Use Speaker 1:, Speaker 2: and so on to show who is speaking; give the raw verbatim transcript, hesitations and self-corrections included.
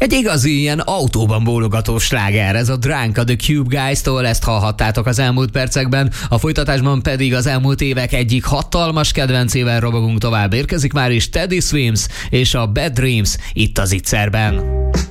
Speaker 1: Egy igazi ilyen autóban bólogató sláger, ez a Drunk the Cube Guys-tól, ezt hallhattátok az elmúlt percekben, a folytatásban pedig az elmúlt évek egyik hatalmas kedvencével robogunk tovább. Érkezik már is Teddy Swims és a Bad Dreams itt az Itzerben.